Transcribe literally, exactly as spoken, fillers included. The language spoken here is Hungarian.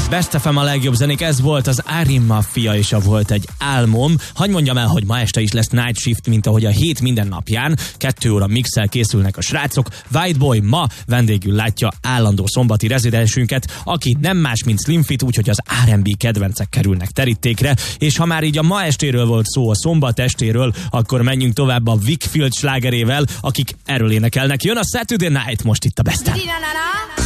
Best ef em a legjobb zenék, ez volt az Ari Mafia, és a Volt egy álmom. Hadd mondjam el, hogy ma este is lesz Night Shift, mint ahogy a hét minden napján. Kettő óra mixel készülnek a srácok. White Boy ma vendégül látja állandó szombati rezidensünket, aki nem más, mint Slim Fit, úgyhogy az er and bé kedvencek kerülnek terítékre. És ha már így a ma estéről volt szó, a szombat estéről, akkor menjünk tovább a Wickfield slágerével, akik erről énekelnek. Jön a Saturday Night most itt a Best-en.